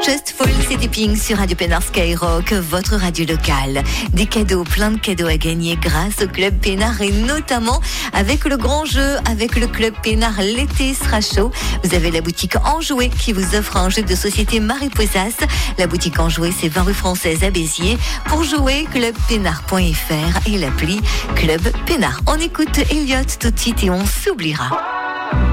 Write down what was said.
Just Fall, c'était Pink sur Radio Pénard Skyrock, votre radio locale. Des cadeaux, plein de cadeaux à gagner grâce au Club Pénard et notamment avec le grand jeu, avec le Club Pénard, l'été sera chaud. Vous avez la boutique Enjoué qui vous offre un jeu de société Mariposas. La boutique Enjoué, c'est 20 rue Française à Béziers. Pour jouer, clubpénard.fr et l'appli Club Pénard. On écoute Elliott tout de suite et on s'oubliera.